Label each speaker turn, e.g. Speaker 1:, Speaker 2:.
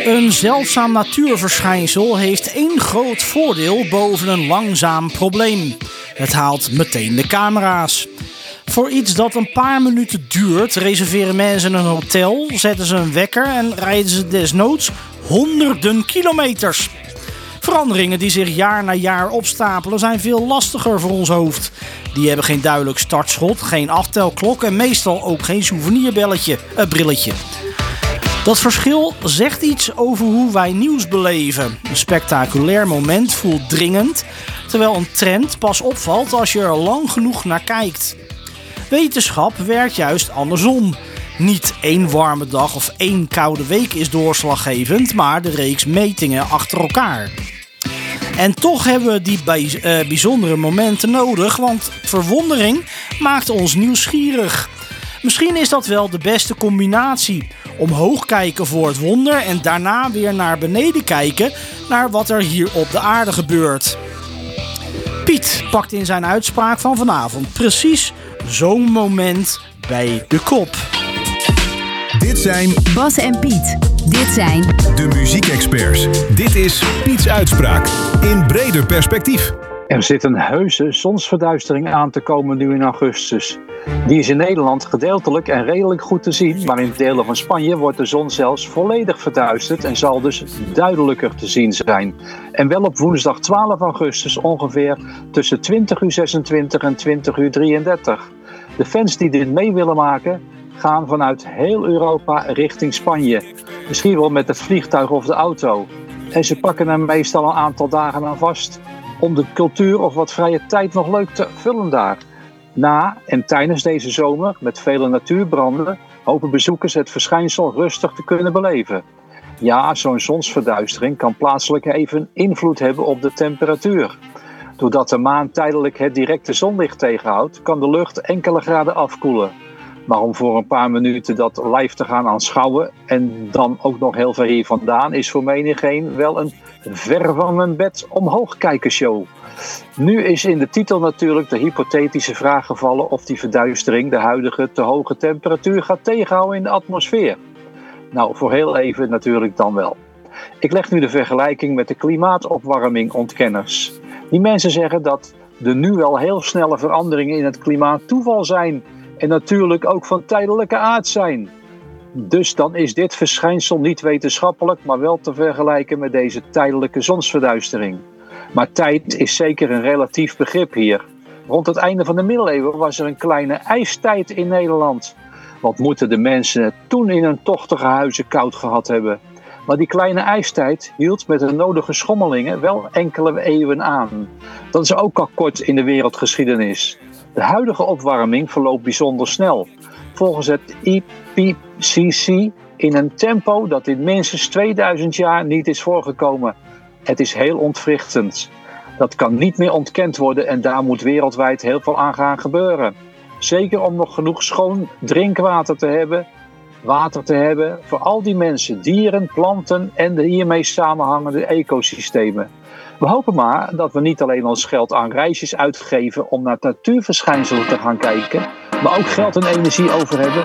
Speaker 1: Een zeldzaam natuurverschijnsel heeft één groot voordeel boven een langzaam probleem. Het haalt meteen de camera's. Voor iets dat een paar minuten duurt, reserveren mensen een hotel, zetten ze een wekker en rijden ze desnoods honderden kilometers. Veranderingen die zich jaar na jaar opstapelen zijn veel lastiger voor ons hoofd. Die hebben geen duidelijk startschot, geen aftelklok en meestal ook geen brilletje. Dat verschil zegt iets over hoe wij nieuws beleven. Een spectaculair moment voelt dringend, terwijl een trend pas opvalt als je er lang genoeg naar kijkt. Wetenschap werkt juist andersom. Niet één warme dag of één koude week is doorslaggevend, maar de reeks metingen achter elkaar. En toch hebben we die bijzondere momenten nodig, want verwondering maakt ons nieuwsgierig. Misschien is dat wel de beste combinatie. Omhoog kijken voor het wonder en daarna weer naar beneden kijken naar wat er hier op de aarde gebeurt. Piet pakt in zijn uitspraak van vanavond precies zo'n moment bij de kop.
Speaker 2: Dit zijn
Speaker 3: Bas en Piet. Dit zijn
Speaker 2: de muziekexperts. Dit is Piets Uitspraak in breder perspectief.
Speaker 4: Er zit een heuse zonsverduistering aan te komen nu in augustus. Die is in Nederland gedeeltelijk en redelijk goed te zien, maar in delen van Spanje wordt de zon zelfs volledig verduisterd en zal dus duidelijker te zien zijn. En wel op woensdag 12 augustus ongeveer tussen 20:26 en 20:33. De fans die dit mee willen maken gaan vanuit heel Europa richting Spanje. Misschien wel met het vliegtuig of de auto. En ze pakken er meestal een aantal dagen aan vast om de cultuur of wat vrije tijd nog leuk te vullen daar. Na en tijdens deze zomer, met vele natuurbranden, hopen bezoekers het verschijnsel rustig te kunnen beleven. Ja, zo'n zonsverduistering kan plaatselijk even invloed hebben op de temperatuur. Doordat de maan tijdelijk het directe zonlicht tegenhoudt, kan de lucht enkele graden afkoelen. Maar om voor een paar minuten dat live te gaan aanschouwen en dan ook nog heel ver hier vandaan, is voor menigeen wel een ver van mijn bed omhoog kijken show. Nu is in de titel natuurlijk de hypothetische vraag gevallen of die verduistering de huidige te hoge temperatuur gaat tegenhouden in de atmosfeer. Nou, voor heel even natuurlijk dan wel. Ik leg nu de vergelijking met de klimaatopwarming-ontkenners. Die mensen zeggen dat de nu wel heel snelle veranderingen in het klimaat toeval zijn en natuurlijk ook van tijdelijke aard zijn. Dus dan is dit verschijnsel niet wetenschappelijk, maar wel te vergelijken met deze tijdelijke zonsverduistering. Maar tijd is zeker een relatief begrip hier. Rond het einde van de middeleeuwen was er een kleine ijstijd in Nederland. Wat moeten de mensen het toen in hun tochtige huizen koud gehad hebben? Maar die kleine ijstijd hield met de nodige schommelingen wel enkele eeuwen aan. Dat is ook al kort in de wereldgeschiedenis. De huidige opwarming verloopt bijzonder snel. Volgens het IPCC in een tempo dat in minstens 2000 jaar niet is voorgekomen. Het is heel ontwrichtend. Dat kan niet meer ontkend worden en daar moet wereldwijd heel veel aan gaan gebeuren. Zeker om nog genoeg schoon drinkwater te hebben voor al die mensen, dieren, planten en de hiermee samenhangende ecosystemen. We hopen maar dat we niet alleen ons geld aan reisjes uitgeven om naar natuurverschijnselen te gaan kijken, maar ook geld en energie over hebben